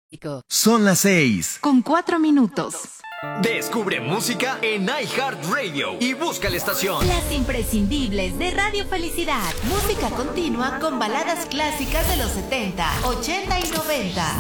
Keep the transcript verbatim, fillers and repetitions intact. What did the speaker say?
Son las seis. Con cuatro minutos. Descubre música en iHeartRadio y busca la estación. Las imprescindibles de Radio Felicidad. Música continua con baladas clásicas de los setenta, ochenta y noventa.